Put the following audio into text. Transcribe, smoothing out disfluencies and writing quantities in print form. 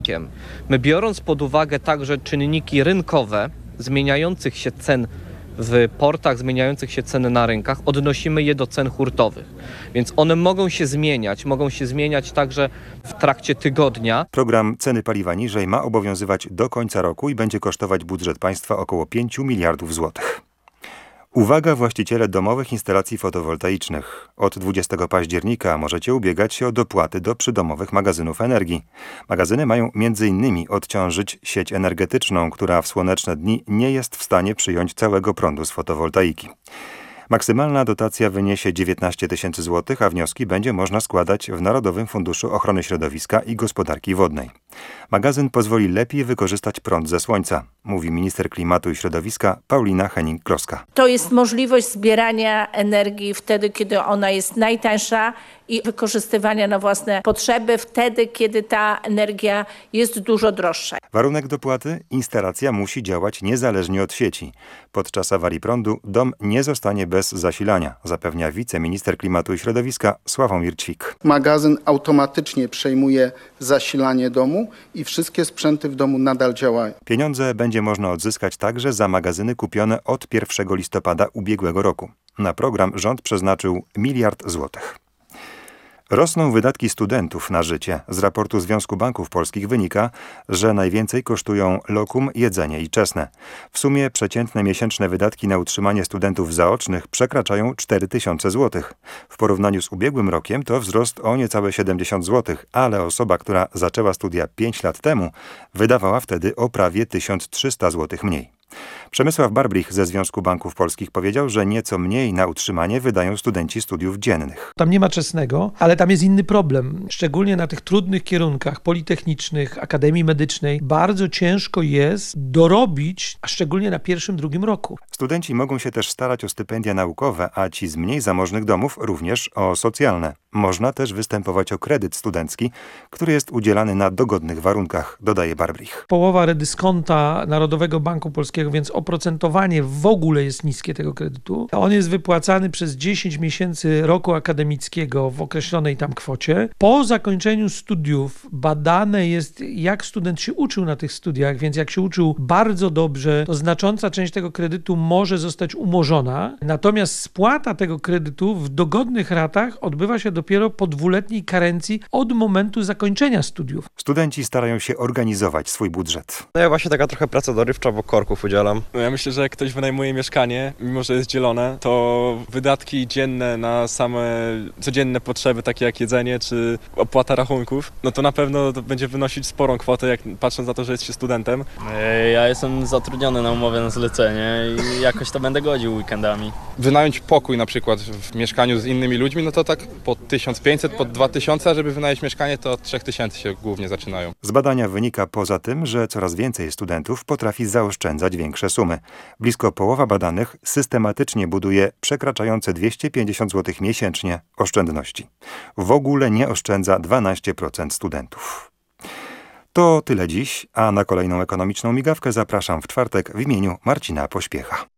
My, biorąc pod uwagę także czynniki rynkowe zmieniających się cen w portach, zmieniających się ceny na rynkach, odnosimy je do cen hurtowych. Więc one mogą się zmieniać także w trakcie tygodnia. Program Ceny paliwa niżej ma obowiązywać do końca roku i będzie kosztować budżet państwa około 5 miliardów złotych. Uwaga, właściciele domowych instalacji fotowoltaicznych. Od 20 października możecie ubiegać się o dopłaty do przydomowych magazynów energii. Magazyny mają m.in. odciążyć sieć energetyczną, która w słoneczne dni nie jest w stanie przyjąć całego prądu z fotowoltaiki. Maksymalna dotacja wyniesie 19 tysięcy złotych, a wnioski będzie można składać w Narodowym Funduszu Ochrony Środowiska i Gospodarki Wodnej. Magazyn pozwoli lepiej wykorzystać prąd ze słońca, mówi minister klimatu i środowiska Paulina Henning-Kloska. To jest możliwość zbierania energii wtedy, kiedy ona jest najtańsza i wykorzystywania na własne potrzeby wtedy, kiedy ta energia jest dużo droższa. Warunek dopłaty: instalacja musi działać niezależnie od sieci. Podczas awarii prądu dom nie zostanie bez zasilania, zapewnia wiceminister klimatu i środowiska Sławomir Ćwik. Magazyn automatycznie przejmuje zasilanie domu i wszystkie sprzęty w domu nadal działają. Pieniądze będzie można odzyskać także za magazyny kupione od 1 listopada ubiegłego roku. Na program rząd przeznaczył 1 miliard złotych. Rosną wydatki studentów na życie. Z raportu Związku Banków Polskich wynika, że najwięcej kosztują lokum, jedzenie i czesne. W sumie przeciętne miesięczne wydatki na utrzymanie studentów zaocznych przekraczają 4 tysiące złotych. W porównaniu z ubiegłym rokiem to wzrost o niecałe 70 złotych, ale osoba, która zaczęła studia 5 lat temu, wydawała wtedy o prawie 1300 złotych mniej. Przemysław Barbrych ze Związku Banków Polskich powiedział, że nieco mniej na utrzymanie wydają studenci studiów dziennych. Tam nie ma czesnego, ale tam jest inny problem. Szczególnie na tych trudnych kierunkach politechnicznych, Akademii Medycznej bardzo ciężko jest dorobić, a szczególnie na pierwszym, drugim roku. Studenci mogą się też starać o stypendia naukowe, a ci z mniej zamożnych domów również o socjalne. Można też występować o kredyt studencki, który jest udzielany na dogodnych warunkach, dodaje Barbrych. Połowa redyskonta Narodowego Banku Polskiego, więc oprocentowanie w ogóle jest niskie tego kredytu. On jest wypłacany przez 10 miesięcy roku akademickiego w określonej tam kwocie. Po zakończeniu studiów badane jest, jak student się uczył na tych studiach, więc jak się uczył bardzo dobrze, to znacząca część tego kredytu może zostać umorzona. Natomiast spłata tego kredytu w dogodnych ratach odbywa się dopiero po 2-letniej karencji od momentu zakończenia studiów. Studenci starają się organizować swój budżet. No ja właśnie taka trochę praca dorywcza, bo korków udzielam. No ja myślę, że jak ktoś wynajmuje mieszkanie, mimo że jest dzielone, to wydatki dzienne na same codzienne potrzeby, takie jak jedzenie czy opłata rachunków, no to na pewno to będzie wynosić sporą kwotę, jak patrząc na to, że jest się studentem. Ja jestem zatrudniony na umowę na zlecenie i jakoś to będę godził weekendami. Wynająć pokój na przykład w mieszkaniu z innymi ludźmi, no to tak po 1500, po 2000, a żeby wynająć mieszkanie, to od 3000 się głównie zaczynają. Z badania wynika poza tym, że coraz więcej studentów potrafi zaoszczędzać większe sumy. Blisko połowa badanych systematycznie buduje przekraczające 250 zł miesięcznie oszczędności. W ogóle nie oszczędza 12% studentów. To tyle dziś, a na kolejną ekonomiczną migawkę zapraszam w czwartek w imieniu Marcina Pośpiecha.